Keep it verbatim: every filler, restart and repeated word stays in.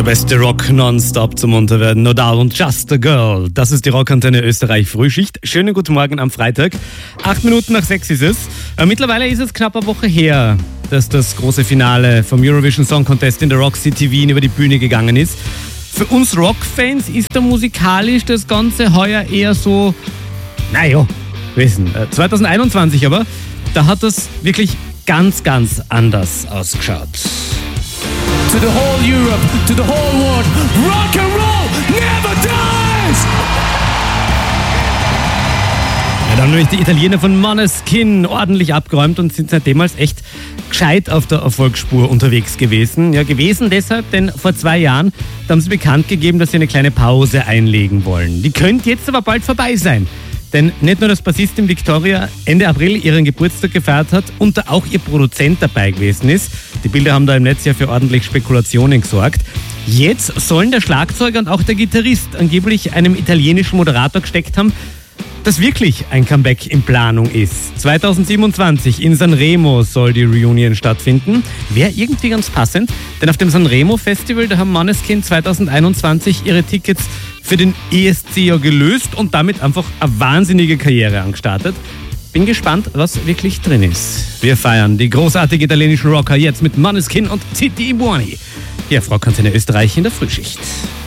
beste Rock nonstop zum Munterwerden. No Doubt und Just a Girl. Das ist die Rockantenne Österreich Frühschicht. Schönen guten Morgen am Freitag. Acht Minuten nach sechs ist es. Äh, mittlerweile ist es knapp eine Woche her, dass das große Finale vom Eurovision Song Contest in der Rock City Wien über die Bühne gegangen ist. Für uns Rockfans ist da musikalisch das Ganze heuer eher so, naja, wissen. Äh, zwanzig einundzwanzig aber, da hat das wirklich ganz, ganz anders ausgeschaut. To the whole Europe, to the whole world, rock and roll never dies! Ja, da haben nämlich die Italiener von Måneskin ordentlich abgeräumt und sind seitdem als echt gescheit auf der Erfolgsspur unterwegs gewesen. Ja, gewesen deshalb, denn vor zwei Jahren da haben sie bekannt gegeben, dass sie eine kleine Pause einlegen wollen. Die könnte jetzt aber bald vorbei sein. Denn nicht nur das Bassistin Victoria Ende April ihren Geburtstag gefeiert hat und da auch ihr Produzent dabei gewesen ist. Die Bilder haben da im Netz ja für ordentlich Spekulationen gesorgt. Jetzt sollen der Schlagzeuger und auch der Gitarrist angeblich einem italienischen Moderator gesteckt haben, dass wirklich ein Comeback in Planung ist. zwanzig siebenundzwanzig in Sanremo soll die Reunion stattfinden. Wäre irgendwie ganz passend, denn auf dem Sanremo Festival, da haben Måneskin zwanzig einundzwanzig ihre Tickets für den E S C ja gelöst und damit einfach eine wahnsinnige Karriere angestartet. Bin gespannt, was wirklich drin ist. Wir feiern die großartigen italienischen Rocker jetzt mit Måneskin und Titti Buoni. Hier auf Rockantenne Österreich in der Frühschicht.